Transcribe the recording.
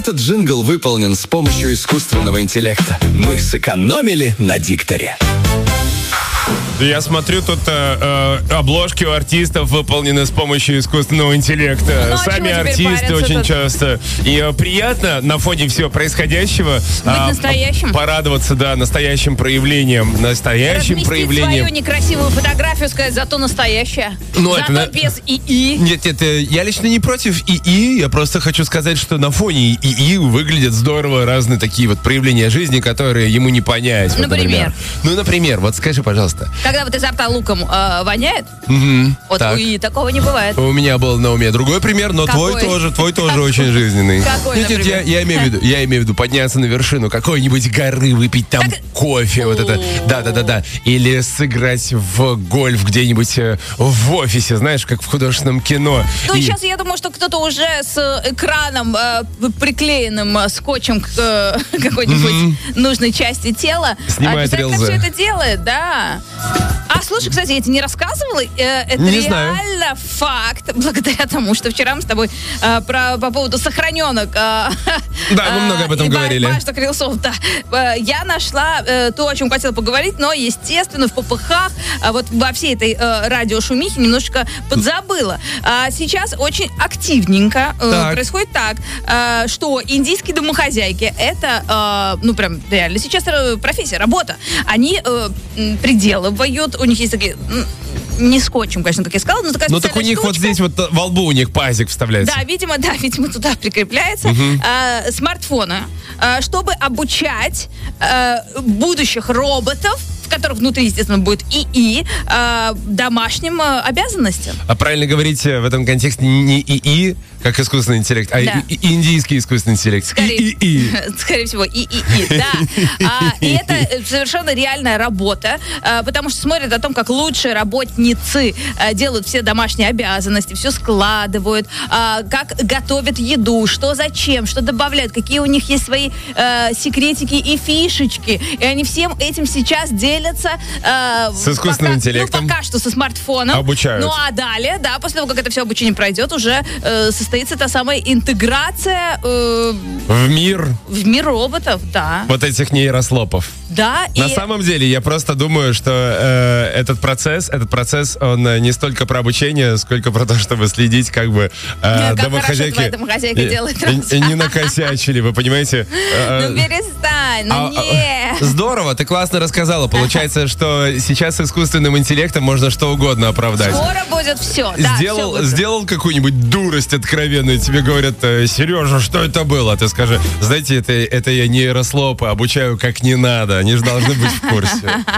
Этот джингл выполнен с помощью искусственного интеллекта. Мы сэкономили на дикторе. Я смотрю, тут обложки у артистов выполнены с помощью искусственного интеллекта. Ну, Сами артисты очень часто. И приятно на фоне всего происходящего быть настоящим. Порадоваться, да, настоящим проявлением. Настоящим Разместить проявлением. свою некрасивую фотографию, сказать, зато настоящая. Ну, зато это без ИИ. Нет, я лично не против ИИ. Я просто хочу сказать, что на фоне ИИ выглядят здорово разные такие вот проявления жизни, которые ему не понять. Вот, Например? Ну, например, вот скажи, пожалуйста. Когда вот изо рта луком воняет, вот так. у ИИ такого не бывает. У меня был на уме другой пример, но Какой? твой тоже очень жизненный. Какой, Нет, например? я имею в виду подняться на вершину какой-нибудь горы, выпить там кофе, вот это, да. Или сыграть в гольф где-нибудь в офисе, знаешь, как в художественном кино. Ну, сейчас я думаю, что кто-то уже с экраном, приклеенным скотчем к какой-нибудь нужной части тела, Снимает обязательно рилзы. все это делает, да. А слушай, кстати, я тебе не рассказывала, это Не реально факт, благодаря тому, что вчера мы с тобой по поводу сохраненок. Да, мы много об этом говорили. Башенок рилсов, да. Я нашла то, о чем хотела поговорить, но, естественно, в попыхах, вот во всей этой радиошумихе немножечко подзабыла. Сейчас очень активненько происходит так, что индийские домохозяйки, это, ну, прям реально сейчас профессия, работа, они приделывают, у них есть такие... Не скотчем, конечно, как я сказала, но такая Ну так у них штучка. вот здесь вот во лбу у них пазик вставляется. Да, видимо, туда прикрепляется смартфоны, чтобы обучать будущих роботов, в которых внутри, естественно, будет ИИ, домашним обязанностям. А правильно говорить в этом контексте не ИИ, как искусственный интеллект, а индийский искусственный интеллект. ИИ. Скорее всего, ИИ, да. И это совершенно реальная работа, потому что смотрят о том, как лучшие работницы делают все домашние обязанности, все складывают, как готовят еду, что зачем, что добавляют, какие у них есть свои секретики и фишечки. И они всем этим сейчас делятся. С искусственным интеллектом. Ну, пока что со смартфоном. Обучают. Ну, а далее, да, после того, как это все обучение пройдет, уже состоится та самая интеграция в мир роботов, да. вот этих нейрослопов. Да, На самом деле, я просто думаю, что этот процесс, он не столько про обучение, сколько про то, чтобы следить, как бы домохозяйки твоя домохозяйка делает не накосячили, вы понимаете? Ну перестань, нет. Здорово, ты классно рассказала. Получается, что сейчас с искусственным интеллектом можно что угодно оправдать. Скоро будет все. Сделал какую-нибудь дурость откровенную, тебе говорят: Сережа, что это было? Ты скажи: знаете, это я нейрослопы обучаю как не надо, они же должны быть в курсе.